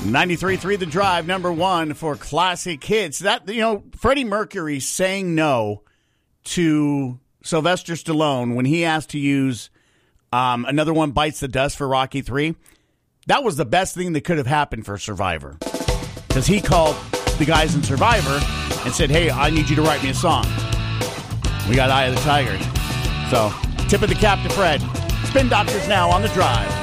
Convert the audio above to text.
93.3 The Drive, number one for classic hits. That, Freddie Mercury saying no to Sylvester Stallone when he asked to use Another One Bites the Dust for Rocky 3. That was the best thing that could have happened for Survivor. Because he called the guys in Survivor and said, hey, I need you to write me a song. We got Eye of the Tiger. So, tip of the cap to Fred. Spin Doctors now on The Drive.